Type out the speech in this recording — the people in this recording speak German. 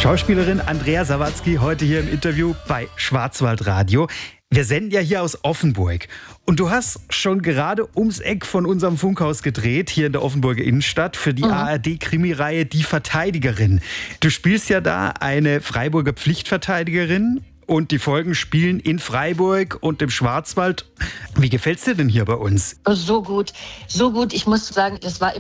Schauspielerin Andrea Sawatzki heute hier im Interview bei Schwarzwaldradio. Wir senden ja hier aus Offenburg. Und du hast schon gerade ums Eck von unserem Funkhaus gedreht, hier in der Offenburger Innenstadt, für die ARD-Krimireihe Die Verteidigerin. Du spielst ja da eine Freiburger Pflichtverteidigerin und die Folgen spielen in Freiburg und im Schwarzwald. Wie gefällt's dir denn hier bei uns? So gut, so gut. Ich muss sagen, es war